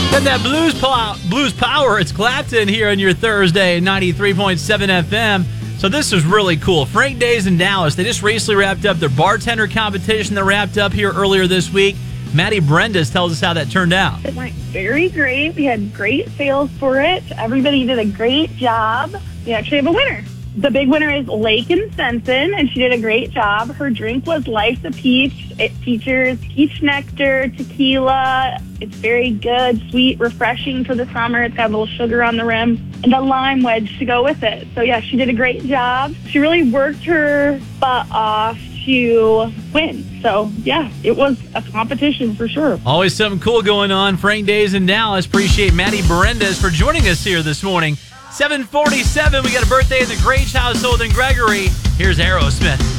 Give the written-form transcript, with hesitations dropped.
Got that blues power. It's Clapton here on your Thursday, 93.7 FM. So this is really cool. Frank Days in Dallas. They just recently wrapped up their bartender competition that wrapped up here earlier this week. Maddie Brendas tells us how that turned out. It went very great. We had great sales for it. Everybody did a great job. We actually have a winner. The big winner is Lake and Sensen, and she did a great job. Her drink was Life's a Peach. It features peach nectar, tequila. It's very good, sweet, refreshing for the summer. It's got a little sugar on the rim and a lime wedge to go with it. So, yeah, she did a great job. She really worked her butt off to win. So, yeah, it was a competition for sure. Always something cool going on. Frank Days in Dallas. Appreciate Maddie Brendas for joining us here this morning. 7:47, we got a birthday in the Grange household in Gregory. Here's Aerosmith.